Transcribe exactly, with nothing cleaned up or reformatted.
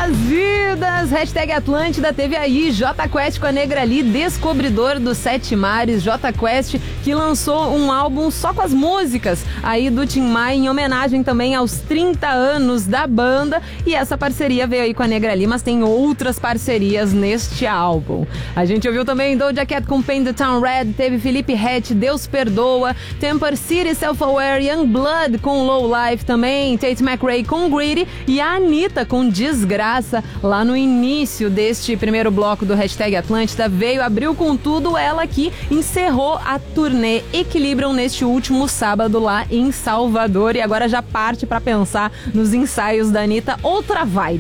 nossas vidas. Hashtag Atlântida teve aí Jota Quest com a Negra Lee, descobridor dos Sete Mares. Jota Quest que lançou um álbum só com as músicas aí do Tim Maia, em homenagem também aos trinta anos da banda. E essa parceria veio aí com a Negra Lee, mas tem outras parcerias neste álbum. A gente ouviu também Doja Cat com Paint the Town Red, teve Felipe Ret, Deus Perdoa, Temper City, Self-Aware, Young Blood com Low Life também, Tate McRae com Greedy e a Anitta com Desgraça. Lá no início deste primeiro bloco do Hashtag Atlântida, veio, abriu com tudo, ela que encerrou a turnê Equilibram neste último sábado lá em Salvador, e agora já parte para pensar nos ensaios da Anitta, outra vibe.